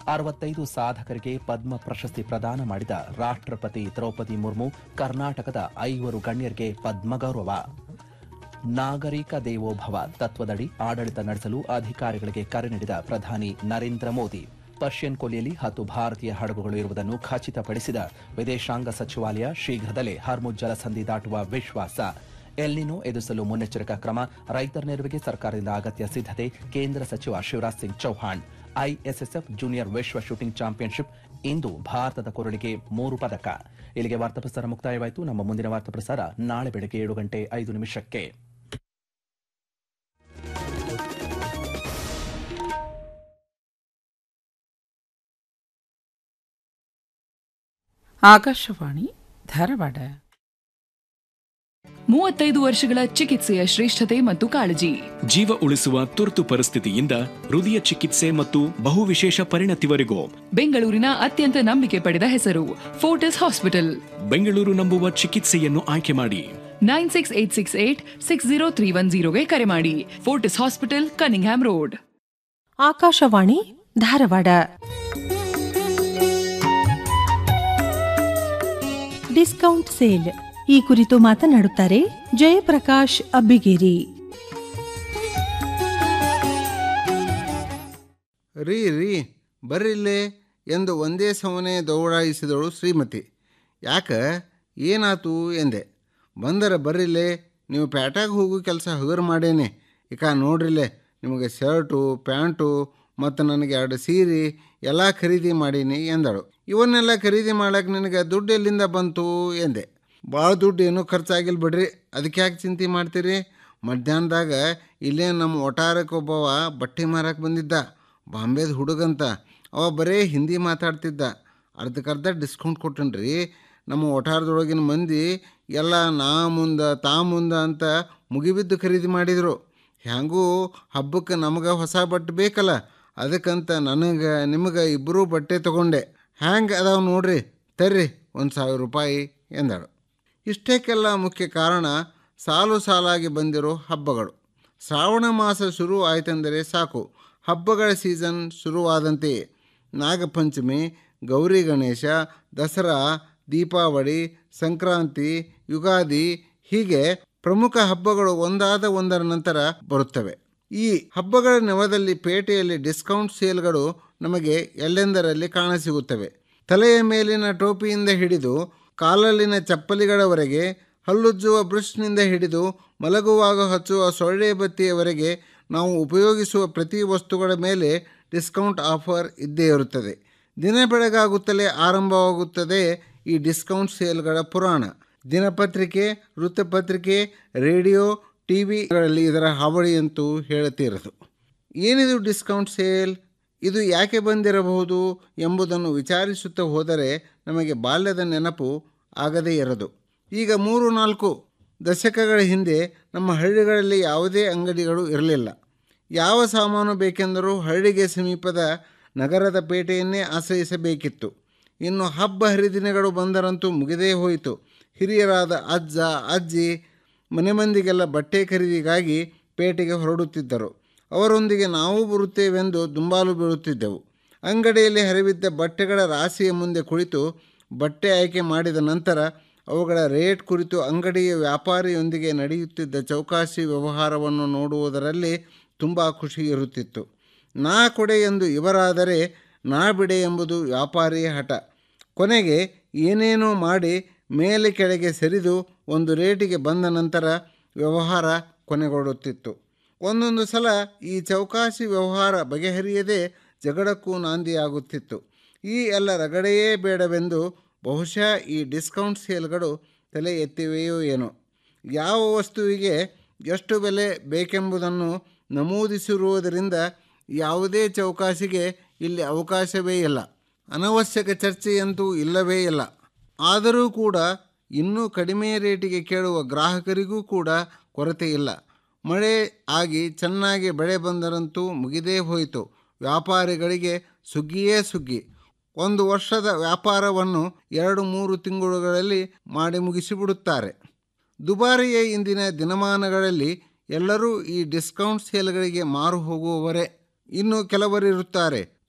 65 ಸಾಧಕರಿಗೆ ಪದ್ಮ ಪ್ರಶಸ್ತಿ ಪ್ರದಾನ ಮಾಡಿದ ರಾಷ್ಟ್ರಪತಿ ದ್ರೌಪದಿ ಮುರ್ಮು. ಕರ್ನಾಟಕದ 5 ಗಣ್ಯರಿಗೆ ಪದ್ಮ ಗೌರವ. ನಾಗರಿಕ ದೇವೋಭವ ತತ್ವದಡಿ ಆಡಳಿತ ನಡೆಸಲು ಅಧಿಕಾರಿಗಳಿಗೆ ಕರೆ ನೀಡಿದ ಪ್ರಧಾನಿ ನರೇಂದ್ರ ಮೋದಿ. ಪರ್ಷಿಯನ್ ಕೊಲ್ಲಿಯಲ್ಲಿ 10 ಭಾರತೀಯ ಹಡಗುಗಳು ಇರುವುದನ್ನು ಖಚಿತಪಡಿಸಿದ ವಿದೇಶಾಂಗ ಸಚಿವಾಲಯ. ಶೀಘ್ರದಲ್ಲೇ ಹರ್ಮುಜ್ ಜಲಸಂಧಿ ದಾಟುವ ವಿಶ್ವಾಸ. ಎಲ್ನಿನೋ ಎದುರಿಸಲು ಮುನ್ನೆಚ್ಚರಿಕಾ ಕ್ರಮ. ರೈತರ ನೆರವಿಗೆ ಸರ್ಕಾರದಿಂದ ಅಗತ್ಯ ಸಿದ್ಧತೆ. ಕೇಂದ್ರ ಸಚಿವ ಶಿವರಾಜ್ ಸಿಂಗ್ ಚೌಹಾಣ್. ಐಎಸ್ಎಸ್ಎಫ್ ಜೂನಿಯರ್ ವಿಶ್ವ ಶೂಟಿಂಗ್ ಚಾಂಪಿಯನ್ಶಿಪ್. ಇಂದು ಭಾರತದ ಕೊರಳಿಗೆ 3 ಪದಕ. ಇಲ್ಲಿಗೆ ವಾರ್ತಾ ಪ್ರಸಾರ ಮುಕ್ತಾಯವಾಯಿತು. ನಮ್ಮ ಮುಂದಿನ ವಾರ್ತಾ ಪ್ರಸಾರ ನಾಳೆ ಬೆಳಗ್ಗೆ 7:05. ಆಕಾಶವಾಣಿ ಧಾರವಾಡ. 35 ವರ್ಷಗಳ ಚಿಕಿತ್ಸೆಯ ಶ್ರೇಷ್ಠತೆ ಮತ್ತು ಕಾಳಜಿ. ಜೀವ ಉಳಿಸುವ ತುರ್ತು ಪರಿಸ್ಥಿತಿಯಿಂದ ಹೃದಯ ಚಿಕಿತ್ಸೆ ಮತ್ತು ಬಹುವಿಶೇಷ ಪರಿಣತಿವರೆಗೂ ಬೆಂಗಳೂರಿನ ಅತ್ಯಂತ ನಂಬಿಕೆ ಪಡೆದ ಹೆಸರು ಫೋರ್ಟಿಸ್ ಹಾಸ್ಪಿಟಲ್. ಬೆಂಗಳೂರು ನಂಬುವ ಚಿಕಿತ್ಸೆಯನ್ನು ಆಯ್ಕೆ ಮಾಡಿ. 9686860310ಗೆ ಕರೆ ಮಾಡಿ. Fortis hospital, Cunningham road. Akashvani Dharwad. Discount sale ಈ ಕುರಿತು ಮಾತನಾಡುತ್ತಾರೆ ಜಯಪ್ರಕಾಶ್ ಅಬ್ಬಿಗೇರಿ. ರೀ ಬರ್ರಿಲ್ಲೇ ಎಂದು ಒಂದೇ ಸಮನೆ ದೌಡಾಯಿಸಿದಳು ಶ್ರೀಮತಿ. ಯಾಕ ಏನಾತು ಎಂದೆ. ಬಂದರ ಬರ್ರಿಲ್ಲೇ, ನೀವು ಪ್ಯಾಟಾಗ ಹೋಗೋ ಕೆಲಸ ಹಗರು ಮಾಡೇನೆ. ಈಗ ನೋಡ್ರಿಲ್ಲೇ, ನಿಮಗೆ ಶರ್ಟು ಪ್ಯಾಂಟು ಮತ್ತು ನನಗೆ 2 ಸೀರೆ ಎಲ್ಲ ಖರೀದಿ ಮಾಡೀನಿ ಎಂದಳು. ಇವನ್ನೆಲ್ಲ ಖರೀದಿ ಮಾಡಕ್ಕೆ ನಿನಗೆ ದುಡ್ಡು ಎಲ್ಲಿಂದ ಬಂತು ಎಂದೆ. ಭಾಳ ದುಡ್ಡು ಏನೂ ಖರ್ಚಾಗಿಲ್ಲ ಬಿಡ್ರಿ, ಅದಕ್ಕೆ ಯಾಕೆ ಚಿಂತೆ ಮಾಡ್ತೀರಿ? ಮಧ್ಯಾಹ್ನದಾಗ ಇಲ್ಲೇ ನಮ್ಮ ಒಟಾರಕ್ಕೆ ಒಬ್ಬವ ಬಟ್ಟೆ ಮಾರಕ್ಕೆ ಬಂದಿದ್ದ, ಬಾಂಬೆದ ಹುಡುಗಂತ. ಅವ ಬರೀ ಹಿಂದಿ ಮಾತಾಡ್ತಿದ್ದ. ಅರ್ಧಕ್ಕರ್ಧ ಡಿಸ್ಕೌಂಟ್ ಕೊಟ್ಟನ್ರಿ. ನಮ್ಮ ಒಟಾರದೊಳಗಿನ ಮಂದಿ ಎಲ್ಲ ನಾ ಮುಂದೆ ತಾ ಮುಂದೆ ಅಂತ ಮುಗಿಬಿದ್ದು ಖರೀದಿ ಮಾಡಿದರು. ಹ್ಯಾಂಗೂ ಹಬ್ಬಕ್ಕೆ ನಮಗೆ ಹೊಸ ಬಟ್ಟೆ ಬೇಕಲ್ಲ, ಅದಕ್ಕಂತ ನನಗೆ ನಿಮಗೆ ಇಬ್ಬರೂ ಬಟ್ಟೆ ತೊಗೊಂಡೆ. ಹ್ಯಾಂಗೆ ಅದಾವೆ ನೋಡ್ರಿ, ತರ್ರಿ $1,000 ಎಂದಳು. ಇಷ್ಟಕ್ಕೆಲ್ಲ ಮುಖ್ಯ ಕಾರಣ ಸಾಲು ಸಾಲಾಗಿ ಬಂದಿರೋ ಹಬ್ಬಗಳು. ಶ್ರಾವಣ ಮಾಸ ಶುರು ಆಯ್ತೆಂದರೆ ಸಾಕು, ಹಬ್ಬಗಳ ಸೀಸನ್ ಶುರುವಾದಂತೆಯೇ. ನಾಗಪಂಚಮಿ, ಗೌರಿ ಗಣೇಶ, ದಸರಾ, ದೀಪಾವಳಿ, ಸಂಕ್ರಾಂತಿ, ಯುಗಾದಿ ಹೀಗೆ ಪ್ರಮುಖ ಹಬ್ಬಗಳು ಒಂದಾದ ಒಂದರ ನಂತರ ಬರುತ್ತವೆ. ಈ ಹಬ್ಬಗಳ ನೆವದಲ್ಲಿ ಪೇಟೆಯಲ್ಲಿ ಡಿಸ್ಕೌಂಟ್ ಸೇಲ್ಗಳು ನಮಗೆ ಎಲ್ಲೆಂದರಲ್ಲಿ ಕಾಣಸಿಗುತ್ತವೆ. ತಲೆಯ ಮೇಲಿನ ಟೋಪಿಯಿಂದ ಹಿಡಿದು ಕಾಲಲ್ಲಿನ ಚಪ್ಪಲಿಗಳವರೆಗೆ, ಹಲ್ಲುಜ್ಜುವ ಬ್ರಷ್ನಿಂದ ಹಿಡಿದು ಮಲಗುವಾಗ ಹಚ್ಚುವ ಸೊಳ್ಳೆ ಬತ್ತಿಯವರೆಗೆ ನಾವು ಉಪಯೋಗಿಸುವ ಪ್ರತಿ ವಸ್ತುಗಳ ಮೇಲೆ ಡಿಸ್ಕೌಂಟ್ ಆಫರ್ ಇದ್ದೇ ಇರುತ್ತದೆ. ದಿನ ಬೆಳಗಾಗುತ್ತಲೇ ಆರಂಭವಾಗುತ್ತದೆ ಈ ಡಿಸ್ಕೌಂಟ್ ಸೇಲ್ಗಳ ಪುರಾಣ. ದಿನಪತ್ರಿಕೆ, ವೃತ್ತಪತ್ರಿಕೆ, ರೇಡಿಯೋ, ಟಿವಿಗಳಲ್ಲಿ ಇದರ ಹಾವಳಿಯಂತೂ ಹೇಳುತ್ತಿರದು. ಏನಿದು ಡಿಸ್ಕೌಂಟ್ ಸೇಲ್? ಇದು ಯಾಕೆ ಬಂದಿರಬಹುದು ಎಂಬುದನ್ನು ವಿಚಾರಿಸುತ್ತಾ ಹೋದರೆ ನಮಗೆ ಬಾಲ್ಯದ ನೆನಪು ಆಗದೇ ಇರದು. ಈಗ 3-4 ದಶಕಗಳ ಹಿಂದೆ ನಮ್ಮ ಹಳ್ಳಿಗಳಲ್ಲಿ ಯಾವುದೇ ಅಂಗಡಿಗಳು ಇರಲಿಲ್ಲ. ಯಾವ ಸಾಮಾನು ಬೇಕೆಂದರೂ ಹಳ್ಳಿಗೆ ಸಮೀಪದ ನಗರದ ಪೇಟೆಯನ್ನೇ ಆಶ್ರಯಿಸಬೇಕಿತ್ತು. ಇನ್ನು ಹಬ್ಬ ಹರಿದಿನಗಳು ಬಂದರಂತೂ ಮುಗಿದೇ ಹೋಯಿತು. ಹಿರಿಯರಾದ ಅಜ್ಜ ಅಜ್ಜಿ ಮನೆ ಮಂದಿಗೆಲ್ಲ ಬಟ್ಟೆ ಖರೀದಿಗಾಗಿ ಪೇಟೆಗೆ ಹೊರಡುತ್ತಿದ್ದರು. ಅವರೊಂದಿಗೆ ನಾವು ಬರುತ್ತೇವೆಂದು ದುಂಬಾಲು ಬೀಳುತ್ತಿದ್ದೆವು. ಅಂಗಡಿಯಲ್ಲಿ ಹರಿವಿದ್ದ ಬಟ್ಟೆಗಳ ರಾಶಿಯ ಮುಂದೆ ಕುಳಿತು ಬಟ್ಟೆ ಆಯ್ಕೆ ಮಾಡಿದ ನಂತರ ಅವುಗಳ ರೇಟ್ ಕುರಿತು ಅಂಗಡಿಯ ವ್ಯಾಪಾರಿಯೊಂದಿಗೆ ನಡೆಯುತ್ತಿದ್ದ ಚೌಕಾಸಿ ವ್ಯವಹಾರವನ್ನು ನೋಡುವುದರಲ್ಲಿ ತುಂಬ ಖುಷಿ ಇರುತ್ತಿತ್ತು. ನಾ ಕೊಡೆ ಎಂದು ಇವರಾದರೆ ನಾ ಬಿಡೆ ಎಂಬುದು ವ್ಯಾಪಾರಿಯ ಹಠ. ಕೊನೆಗೆ ಏನೇನೋ ಮಾಡಿ ಮೇಲೆ ಕೆಳಗೆ ಸರಿದು ಒಂದು ರೇಟಿಗೆ ಬಂದ ನಂತರ ವ್ಯವಹಾರ ಕೊನೆಗೊಳ್ಳುತ್ತಿತ್ತು. ಒಂದೊಂದು ಸಲ ಈ ಚೌಕಾಸಿ ವ್ಯವಹಾರ ಬಗೆಹರಿಯದೆ ಜಗಳಕ್ಕೂ ನಾಂದಿಯಾಗುತ್ತಿತ್ತು. ಈ ಎಲ್ಲ ರಗಡೆಯೇ ಬೇಡವೆಂದು ಬಹುಶಃ ಈ ಡಿಸ್ಕೌಂಟ್ ಸೇಲ್ಗಳು ತಲೆ ಎತ್ತಿವೆಯೋ ಏನೋ. ಯಾವ ವಸ್ತುವಿಗೆ ಎಷ್ಟು ಬೆಲೆ ಬೇಕೆಂಬುದನ್ನು ನಮೂದಿಸಿರುವುದರಿಂದ ಯಾವುದೇ ಚೌಕಾಸಿಗೆ ಇಲ್ಲಿ ಅವಕಾಶವೇ ಇಲ್ಲ. ಅನವಶ್ಯಕ ಚರ್ಚೆಯಂತೂ ಇಲ್ಲವೇ ಇಲ್ಲ. ಆದರೂ ಕೂಡ ಇನ್ನೂ ಕಡಿಮೆ ರೇಟಿಗೆ ಕೇಳುವ ಗ್ರಾಹಕರಿಗೂ ಕೂಡ ಕೊರತೆ ಇಲ್ಲ. ಮಳೆ ಆಗಿ ಚೆನ್ನಾಗಿ ಬೆಳೆ ಬಂದರಂತೂ ಮುಗಿದೇ ಹೋಯಿತು. ವ್ಯಾಪಾರಿಗಳಿಗೆ ಸುಗ್ಗಿಯೇ ಸುಗ್ಗಿ. 1 ವರ್ಷದ ವ್ಯಾಪಾರವನ್ನು 2-3 ತಿಂಗಳುಗಳಲ್ಲಿ ಮಾಡಿ ಮುಗಿಸಿಬಿಡುತ್ತಾರೆ. ದುಬಾರಿಯ ಇಂದಿನ ದಿನಮಾನಗಳಲ್ಲಿ ಎಲ್ಲರೂ ಈ ಡಿಸ್ಕೌಂಟ್ ಸೇಲ್ಗಳಿಗೆ ಮಾರು ಹೋಗುವವರೇ. ಇನ್ನು ಕೆಲವರಿರುತ್ತಾರೆ